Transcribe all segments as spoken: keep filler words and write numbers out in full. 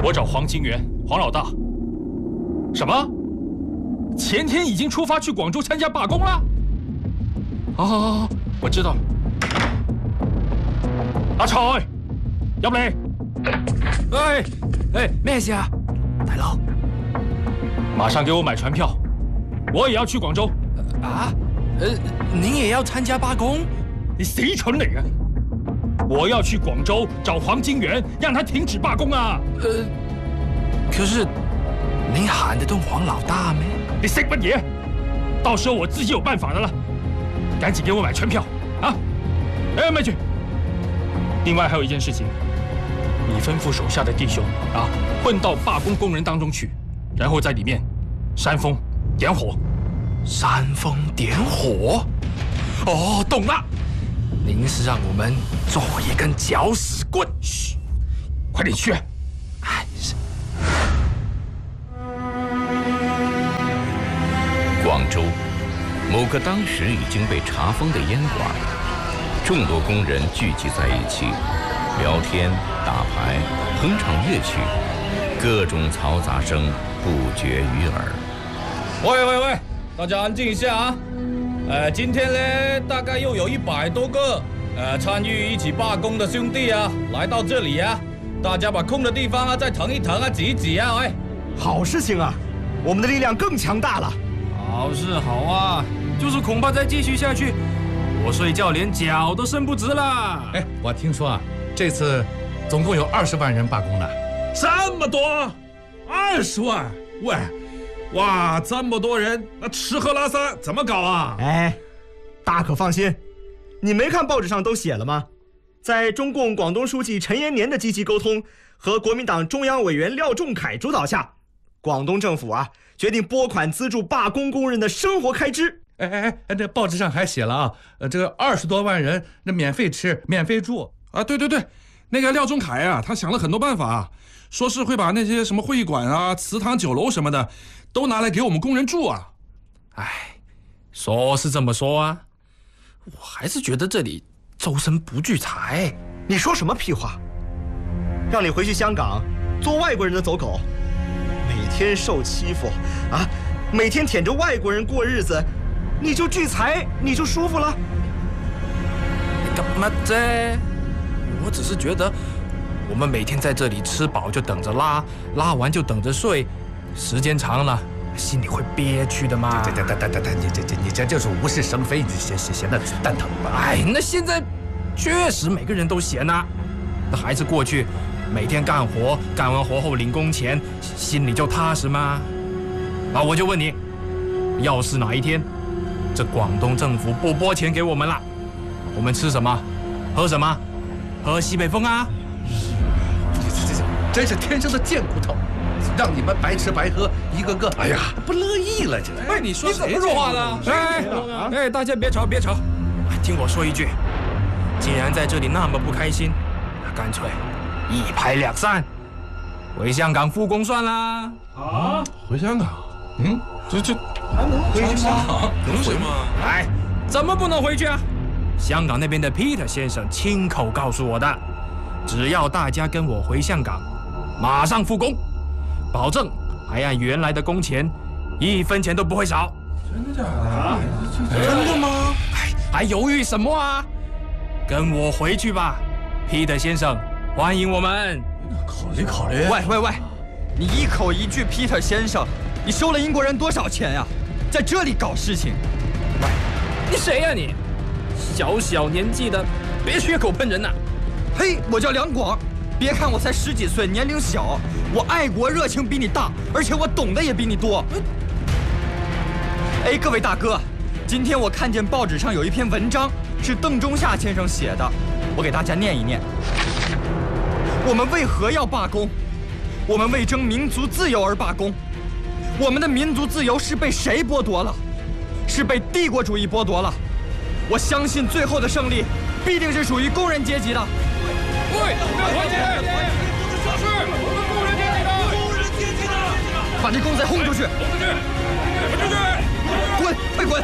我找黄金元，黄老大。什么？前天已经出发去广州参加罢工了？好好好好，我知道了。阿財，入嚟。 哎哎，咩事啊，大佬？ 马上给我买船票，我也要去广州。 啊？呃，您也要参加罢工？ 你死蠢嚟嘅！我要去广州找黄金元，让他停止罢工啊！ 呃，可是您喊得动黄老大咩？ 你識乜嘢？到時候我自己有辦法的了。趕緊給我買船票啊！哎，咪住。另外還有一件事情，你吩咐手下的弟兄啊，混到罷工工人當中去，然後在裡面煽風點火。 煽風點火？哦，懂了。您是讓我們做一根攪屎棍。 噓，快點去。 哎，是。 廣州某個當時已經被查封的煙館，眾多工人聚集在一起，聊天、打牌、哼唱樂曲，各種嘈雜聲不絕於耳。 喂喂喂，大家安靜一下啊！呃，今天呢，大概又有一百多個呃參與一起罷工的兄弟啊，來到這裡啊，大家把空的地方啊再騰一騰啊，擠一擠啊，喂！ 好事情啊，我們的力量更強大了。 好是好啊，就是恐怕再繼續下去，我睡覺連腳都伸不直了。 哎，我聽說啊，這次總共有二十萬人罷工了。 這麼多，二十萬？喂！哇，這麼多人，那吃喝拉撒怎麼搞啊？ 哎，大可放心，你沒看報紙上都寫了嗎？在中共廣東書記陳延年的積極溝通和國民黨中央委員廖仲愷主導下，廣東政府啊決定撥款資助罷工工人的生活開支。 哎哎哎，這報紙上還寫了啊，呃，這個二十多萬人那免費吃、免費住啊！對對對，那個廖仲愷啊，他想了很多辦法，說是會把那些什麼會議館啊、祠堂、酒樓什麼的。都拿來給我們工人住啊！ 哎，說是這麼說啊，我還是覺得這裡周身不聚財。 你說什麼屁話？讓你回去香港做外國人的走狗，每天受欺負啊，每天舔着外國人過日子，你就聚財，你就舒服了？ 幹嘛啫？我只是覺得，我們每天在這裡吃飽就等着拉，拉完就等着睡。時間長了，心裡會憋屈的嘛。 對對對對對對，你這這你這就是無事生非，你閒閒閒的蛋疼吧？ 哎，那現在確實每個人都閒啊，那還是過去每天幹活，幹完活後領工錢，心裡就踏實嘛。啊，我就問你，要是哪一天這廣東政府不撥錢給我們了，我們吃什麼？喝什麼？喝西北風啊？ 這這這真是天生的賤骨頭！讓你們白吃白喝，一個個，哎呀，不樂意了，這。 喂，你說誰說話了？哎哎，大家別吵別吵，聽我說一句，既然在這裡那麼不開心，那乾脆一拍兩散，回香港復工算啦。 啊？回香港？嗯，這這還能回香港？能回嗎？ 哎，怎麼不能回去啊？香港那邊的 Peter 先生親口告訴我的，只要大家跟我回香港，馬上復工。保證還按原來的工錢，一分錢都不會少。 真的假的啊？ 真的嗎？哎，還猶豫什麼啊？跟我回去吧 ，Peter 先生，歡迎我們。 考慮考慮。 喂喂喂，你一口一句 Peter 先生，你收了英國人多少錢呀？在這裡搞事情。 喂，你誰呀你？小小年紀的，別血口噴人呐！ 嘿，我叫梁廣。別看我才十幾歲，年齡小，我愛國熱情比你大，而且我懂得也比你多。哎，各位大哥，今天我看見報紙上有一篇文章，是鄧中夏先生寫的，我給大家念一念。我們為何要罷工？我們為爭民族自由而罷工。我們的民族自由是被誰剝奪了？是被帝國主義剝奪了。我相信最後的勝利必定是屬於工人階級的。 喂，團結！是我們工人階級的，工人階級的， 把這公仔轟出去！ 轟出去！轟出去！ 滾，快滾！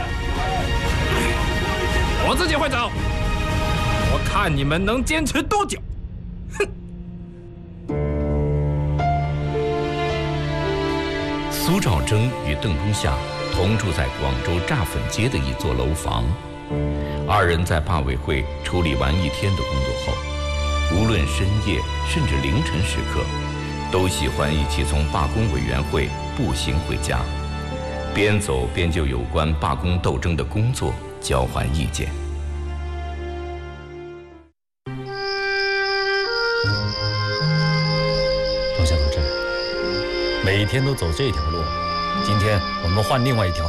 我自己會走，我看你們能堅持多久。哼！ 苏兆征与邓中夏同住在广州炸粉街的一座楼房。二人在罢委会处理完一天的工作后，无论深夜甚至凌晨时刻，都喜欢一起从罢工委员会步行回家，边走边就有关罢工斗争的工作交换意见。 中夏同志，每天都走这条路，今天我们换另外一条。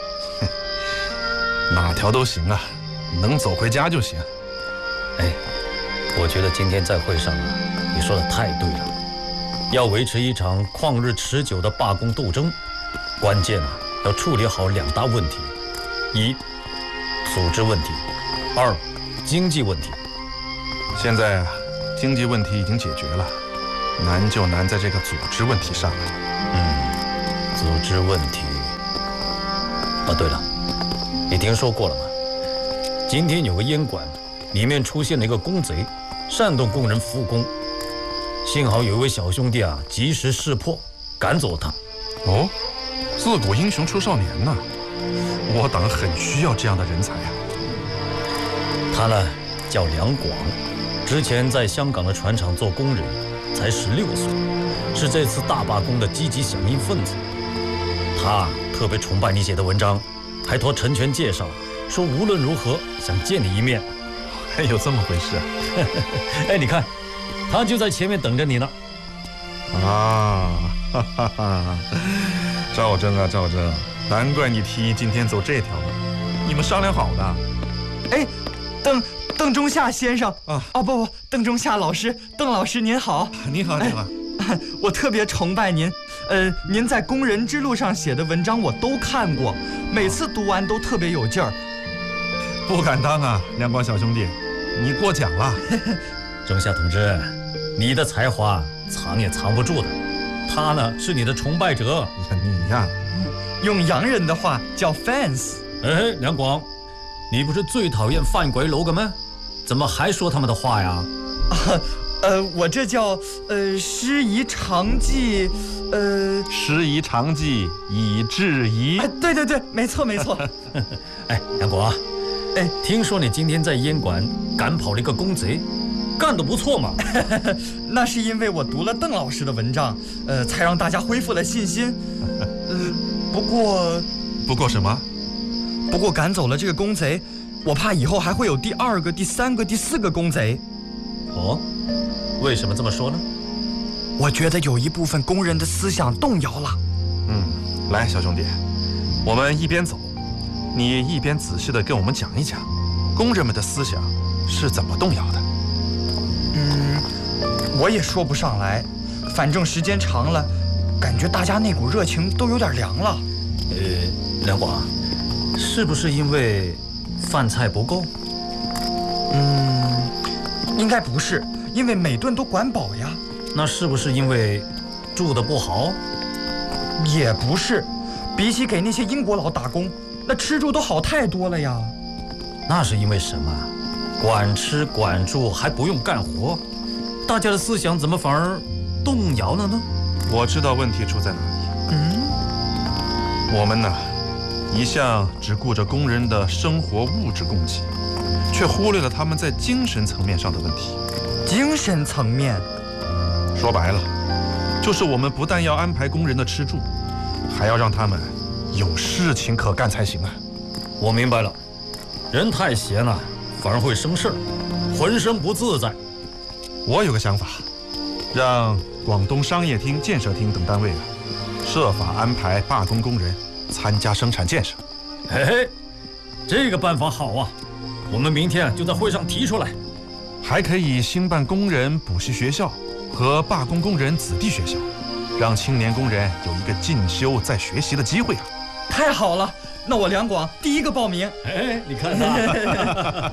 哪条都行啊，能走回家就行。 哎，我觉得今天在会上啊，你说的太对了。要维持一场旷日持久的罢工斗争，关键啊要处理好两大问题：一，组织问题；二，经济问题。 现在啊，经济问题已经解决了，难就难在这个组织问题上了。 嗯，组织问题。哦，对了，你听说过了吗？今天有个烟馆，里面出现了一个公贼，煽动工人复工。幸好有一位小兄弟啊，及时识破，赶走他。 哦，自古英雄出少年呐，我党很需要这样的人才啊。 他呢叫梁广，之前在香港的船厂做工人，才十六岁，是这次大罢工的积极响应分子。他特别崇拜你写的文章，还托陈全介绍，说无论如何想见你一面。 还有这么回事啊？ 哎，你看，他就在前面等着你呢。 啊，哈哈哈！赵征啊，赵征，难怪你提议今天走这条路，你们商量好的。 哎，邓邓中夏先生啊， 哦不不，邓中夏老师，邓老师您好。 你好，你好。 哎，我特别崇拜您，呃，您在《工人之路》上写的文章我都看过，每次读完都特别有劲儿。 不敢当啊，梁广小兄弟，你过奖了。 中夏同志，你的才华藏也藏不住的，他呢是你的崇拜者。 呀，你呀， 用洋人的话叫 fans。 哎，梁广，你不是最讨厌犯鬼楼的吗？怎么还说他们的话呀？ 啊，呃，我这叫呃师夷长技，呃， 师夷长技以制夷。 哎，对对对，没错没错。 哎，梁广，哎，听说你今天在烟馆赶跑了一个公贼，干得不错嘛。 那是因为我读了邓老师的文章，呃，才让大家恢复了信心。呃，不过， 不过什么？ 不过赶走了这个公贼，我怕以后还会有第二个、第三个、第四个公贼。 哦，为什么这么说呢？ 我觉得有一部分工人的思想动摇了。 嗯，来，小兄弟，我们一边走，你一边仔细地跟我们讲一讲，工人们的思想是怎么动摇的。 嗯，我也说不上来，反正时间长了，感觉大家那股热情都有点凉了。 呃，梁广，是不是因为饭菜不够？ 嗯，应该不是，因为每顿都管饱呀。 那是不是因为住得不好？ 也不是，比起给那些英国佬打工，那吃住都好太多了呀。 那是因为什么？管吃管住还不用干活，大家的思想怎么反而动摇了呢？ 我知道问题出在哪里。 嗯， 我们呢，一向只顾着工人的生活物质供给，却忽略了他们在精神层面上的问题。 精神层面， 说白了，就是我们不但要安排工人的吃住，还要让他们有事情可干才行啊。 我明白了，人太闲了，反而会生事儿，浑身不自在。 我有个想法，让广东商业厅、建设厅等单位啊，设法安排罢工工人参加生产建设。 嘿嘿，这个办法好啊，我们明天就在会上提出来。 还可以兴办工人补习学校和罢工工人子弟学校，让青年工人有一个进修再学习的机会啊！ 太好了，那我梁广第一个报名。 哎，你看他。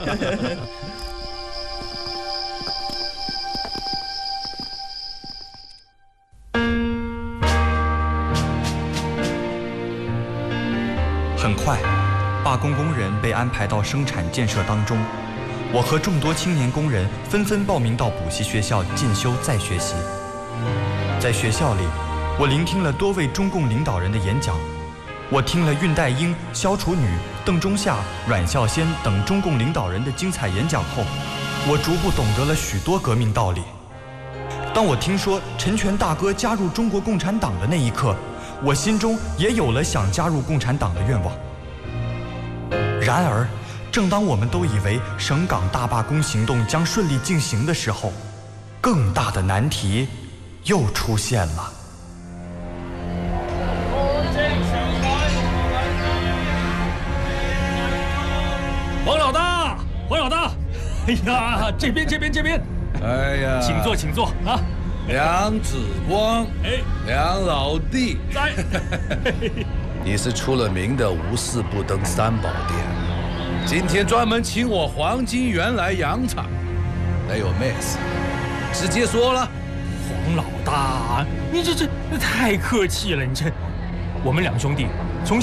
很快，罢工工人被安排到生产建设当中。我和众多青年工人纷纷报名到补习学校进修再学习。在学校里， 我聆听了多位中共领导人的演讲，我听了恽代英、萧楚女、邓中夏、阮孝先等中共领导人的精彩演讲后，我逐步懂得了许多革命道理。当我听说陈全大哥加入中国共产党的那一刻，我心中也有了想加入共产党的愿望。然而，正当我们都以为省港大罢工行动将顺利进行的时候，更大的难题又出现了。 黄老大，黄老大，哎呀，这边这边这边， 哎呀， 请坐请坐啊。 梁子光， 哎， 梁老弟， 在。 你是出了名的无事不登三宝殿，今天专门请我黄金园来养场，那有咩事？直接说了。 黄老大，你这这太客气了，你这，我们两兄弟从